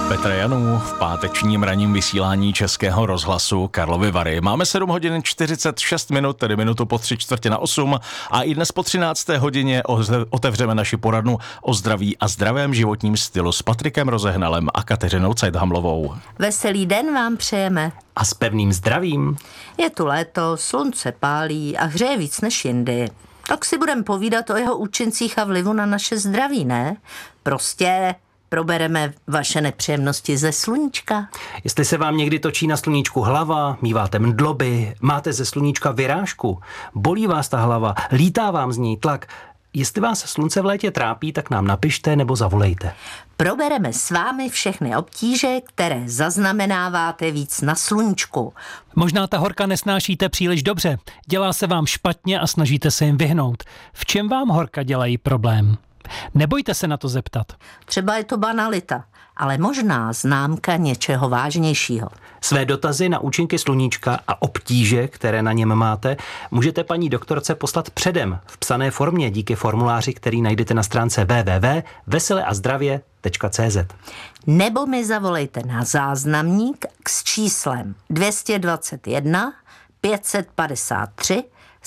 Petr Janů v pátečním ranním vysílání Českého rozhlasu Karlovy Vary. Máme 7 hodin 46 minut, tedy minutu po 7:45 a i dnes po 13. hodině otevřeme naši poradnu o zdraví a zdravém životním stylu s Patrikem Rozehnalem a Kateřinou Cajthamlovou. Veselý den vám přejeme. A s pevným zdravím. Je tu léto, slunce pálí a hřeje víc než jindy. Tak si budeme povídat o jeho účincích a vlivu na naše zdraví, ne? Prostě probereme vaše nepříjemnosti ze sluníčka. Jestli se vám někdy točí na sluníčku hlava, míváte mdloby, máte ze sluníčka vyrážku, bolí vás ta hlava, lítá vám z ní tlak, jestli vás slunce v létě trápí, tak nám napište nebo zavolejte. Probereme s vámi všechny obtíže, které zaznamenáváte víc na sluníčku. Možná ta horka nesnášíte příliš dobře, dělá se vám špatně a snažíte se jim vyhnout. V čem vám horka dělají problém? Nebojte se na to zeptat. Třeba je to banalita, ale možná známka něčeho vážnějšího. Své dotazy na účinky sluníčka a obtíže, které na něm máte, můžete paní doktorce poslat předem v psané formě díky formuláři, který najdete na stránce www.veseleazdravě.cz. Nebo mi zavolejte na záznamník s číslem 221 553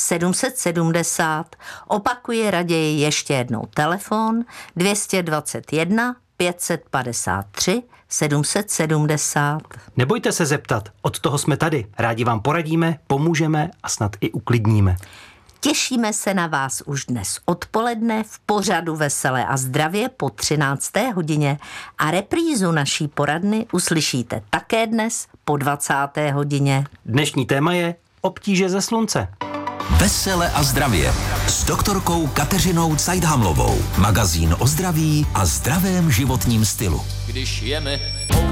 770. Opakuji raději ještě jednou telefon 221 553 770. Nebojte se zeptat, od toho jsme tady. Rádi vám poradíme, pomůžeme a snad i uklidníme. Těšíme se na vás už dnes odpoledne v pořadu Veselé a zdravě po 13. hodině a reprízu naší poradny uslyšíte také dnes po 20. hodině. Dnešní téma je obtíže ze slunce. Vesele a zdravě s doktorkou Kateřinou Cajthamlovou. Magazín o zdraví a zdravém životním stylu. Když jeme